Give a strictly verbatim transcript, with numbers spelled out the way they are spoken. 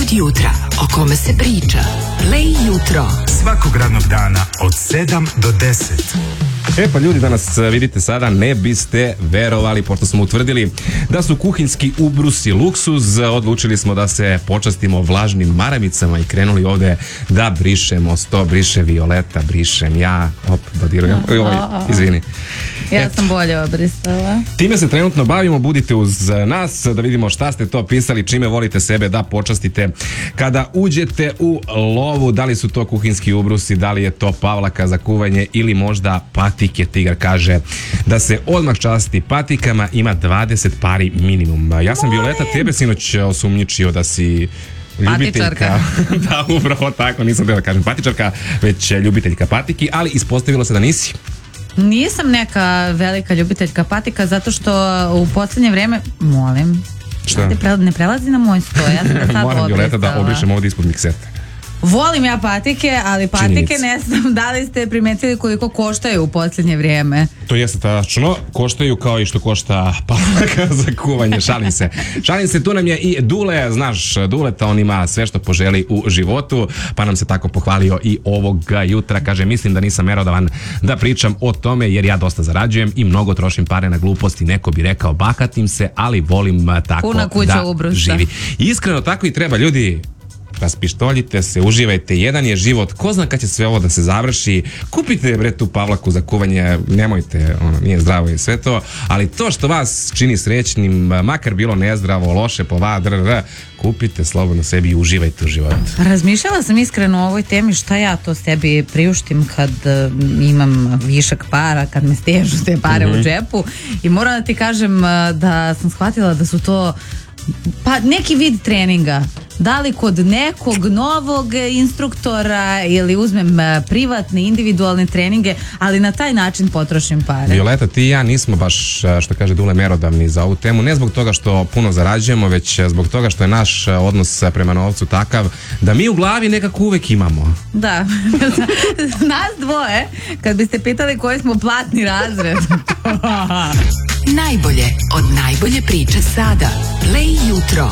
od jutra o kome se priča. Play jutro. Svakog radnog dana od sedam do deset. E pa ljudi, danas vidite sada, ne biste verovali, pošto smo utvrdili da su kuhinjski ubrusi luksuz, odlučili smo da se počastimo vlažnim maramicama i krenuli ovde da brišemo sto, briše Violeta, brišem ja, op, dodirujem, oj, izvini. Ja Eto. sam bolje obrisala. Time se trenutno bavimo, budite uz nas da vidimo šta ste to pisali, čime volite sebe da počastite kada uđete u lovu, da li su to kuhinjski ubrusi, da li je to pavlaka za kuvanje ili možda patike. Tigar kaže da se odmah časti patikama, ima dvadeset pari minimum. Ja sam Violeta tebe sinoć osumnjičio da si ljubiteljka, da upravo tako, nisam da kažem patičarka, već ljubiteljka patiki, ali ispostavilo se da nisi. Nisam neka velika ljubiteljka patika zato što u posljednje vreme, molim, Šta? ne prelazi na moj sto, ja sam ga sad Moram Violeta da obrisala. obrišem ovdje ispod miksete. Volim ja patike, ali patike Činjenica. ne znam da li ste primetili koliko koštaju u posljednje vrijeme. To jeste tačno, koštaju kao i što košta pavlaka za kuvanje, šalim se. Šalim se, tu nam je i Dule, znaš Duleta, on ima sve što poželi u životu, pa nam se tako pohvalio i ovog jutra, kaže mislim da nisam merodavan da pričam o tome jer ja dosta zarađujem i mnogo trošim pare na gluposti, neko bi rekao bahatim se, ali volim tako Puna kuća da ubrusa. živi. Iskreno tako i treba, ljudi. Raspištoljite se, uživajte, jedan je život, ko zna kad će sve ovo da se završi, kupite bre tu pavlaku za kuvanje, nemojte, ono, nije zdravo i sve to, ali to što vas čini srećnim, makar bilo nezdravo, loše po va, drr, kupite slobodno sebi i uživajte u životu. Razmišljala sam iskreno o ovoj temi šta ja to sebi priuštim kad uh, imam višak para, kad me stežu te pare Mhm. u džepu i moram da ti kažem uh, da sam shvatila da su to pa neki vid treninga. Da li kod nekog novog instruktora ili uzmem uh, privatne, individualne treninge, ali na taj način potrošim pare. Violeta, ti i ja nismo baš, što kaže Dule, merodavni za ovu temu, ne zbog toga što puno zarađujemo, već zbog toga što je naš odnos prema novcu takav da mi u glavi nekako uvek imamo. Da, nas dvoje, kad biste pitali koji smo platni razred. Najbolje od najbolje priče sada. Play jutro.